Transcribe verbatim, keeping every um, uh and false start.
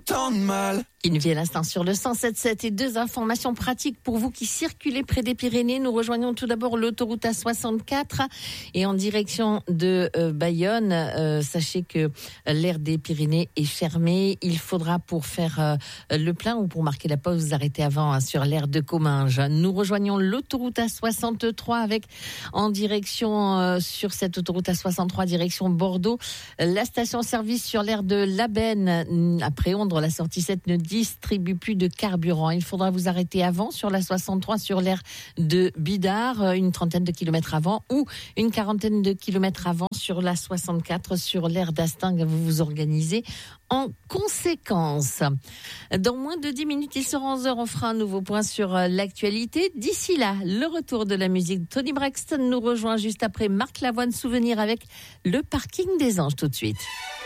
tant de mal. Une vie à l'instant sur le cent sept sept et deux informations pratiques pour vous qui circulez près des Pyrénées. Nous rejoignons tout d'abord l'autoroute A soixante-quatre et en direction de euh, Bayonne. Euh, sachez que l'aire des Pyrénées est fermée. Il faudra pour faire euh, le plein ou pour marquer la pause vous arrêter avant hein, sur l'aire de Comminges. Nous rejoignons l'autoroute A soixante-trois avec en direction euh, sur cette autoroute A soixante-trois direction Bordeaux. La station-service sur l'aire de Labenne après Ondre, la sortie sept ne distribue plus de carburant. Il faudra vous arrêter avant sur la soixante-trois sur l'aire de Bidart, une trentaine de kilomètres avant ou une quarantaine de kilomètres avant sur la soixante-quatre sur l'aire d'Astingue. Vous vous organisez en conséquence. Dans moins de dix minutes, il sera onze heures. On fera un nouveau point sur l'actualité. D'ici là, le retour de la musique. Tony Braxton nous rejoint juste après Marc Lavoine. Souvenir avec le parking des Anges tout de suite.